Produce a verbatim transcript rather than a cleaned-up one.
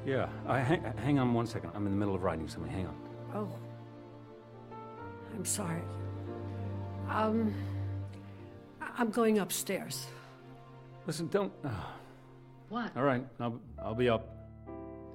Yeah, I, hang, hang on one second. I'm in the middle of writing something. Hang on. Oh. I'm sorry. Um, I'm going upstairs. Listen, don't... Uh, What? all right, I'll, I'll be up.